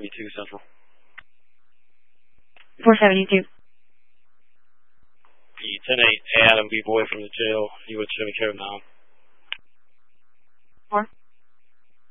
Central. 472. The 10-8 Adam B. Boy from the jail, you would 70 code 9.